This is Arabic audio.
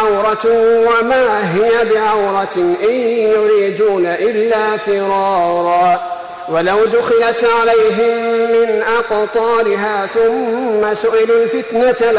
عورة وما هي بعورة إن يريدون إلا فرارا ولو دخلت عليهم من أقطارها ثم سئلوا الفتنة